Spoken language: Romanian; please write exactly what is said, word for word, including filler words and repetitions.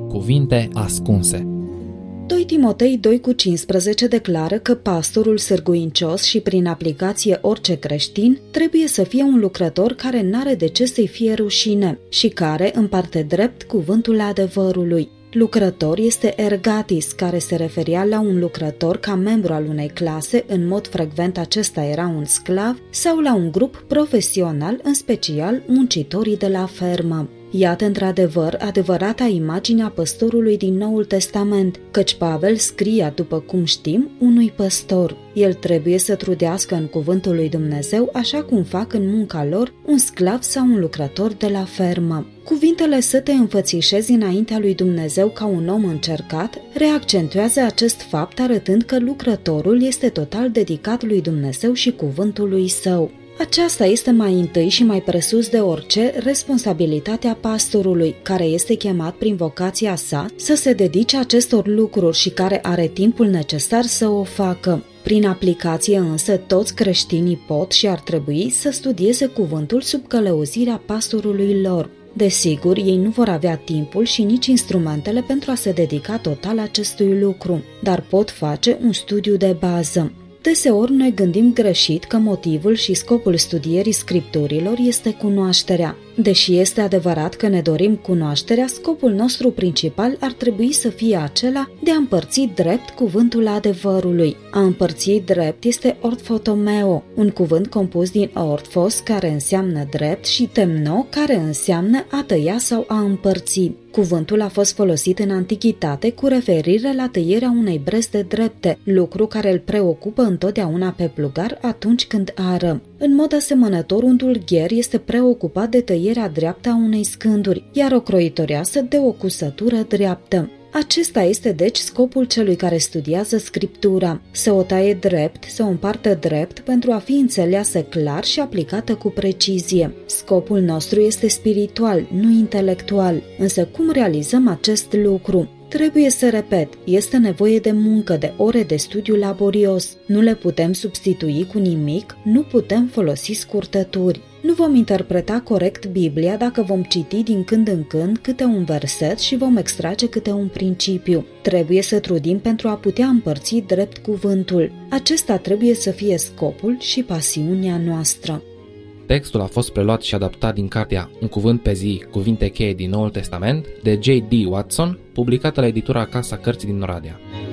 Cuvinte ascunse. doi Timotei doi cu cincisprezece declară că pastorul sârguincios și prin aplicație orice creștin trebuie să fie un lucrător care n-are de ce să-i fie rușine și care împarte drept cuvântul adevărului. Lucrător este ergatis, care se referea la un lucrător ca membru al unei clase, în mod frecvent acesta era un sclav, sau la un grup profesional, în special muncitorii de la fermă. Iată într-adevăr adevărata imagine a păstorului din Noul Testament, căci Pavel scria, după cum știm, unui păstor. El trebuie să trudească în cuvântul lui Dumnezeu așa cum fac în munca lor un sclav sau un lucrător de la fermă. Cuvintele să te înfățișezi înaintea lui Dumnezeu ca un om încercat reaccentuează acest fapt arătând că lucrătorul este total dedicat lui Dumnezeu și cuvântului său. Aceasta este mai întâi și mai presus de orice responsabilitatea pastorului, care este chemat prin vocația sa să se dedice acestor lucruri și care are timpul necesar să o facă. Prin aplicație însă toți creștinii pot și ar trebui să studieze cuvântul sub călăuzirea pastorului lor. Desigur, ei nu vor avea timpul și nici instrumentele pentru a se dedica total acestui lucru, dar pot face un studiu de bază. Deseori noi gândim greșit că motivul și scopul studierii scripturilor este cunoașterea. Deși este adevărat că ne dorim cunoașterea, scopul nostru principal ar trebui să fie acela de a împărți drept cuvântul adevărului. A împărți drept este ortfotomeo, un cuvânt compus din ortfos, care înseamnă drept, și temno, care înseamnă a tăia sau a împărți. Cuvântul a fost folosit în antichitate cu referire la tăierea unei breste drepte, lucru care îl preocupă întotdeauna pe plugar atunci când ară. În mod asemănător, un dulgher este preocupat de tăierea dreaptă a unei scânduri, iar o croitoreasă de o cusătură dreaptă. Acesta este deci scopul celui care studiază Scriptura, să o taie drept, să o împartă drept pentru a fi înțeleasă clar și aplicată cu precizie. Scopul nostru este spiritual, nu intelectual, însă cum realizăm acest lucru? Trebuie să repet, este nevoie de muncă, de ore de studiu laborios. Nu le putem substitui cu nimic, nu putem folosi scurtături. Nu vom interpreta corect Biblia dacă vom citi din când în când câte un verset și vom extrage câte un principiu. Trebuie să trudim pentru a putea împărți drept cuvântul. Acesta trebuie să fie scopul și pasiunea noastră. Textul a fost preluat și adaptat din cartea Un cuvânt pe zi, cuvinte cheie din Noul Testament, de J D Watson, publicată la editura Casa Cărții din Oradea.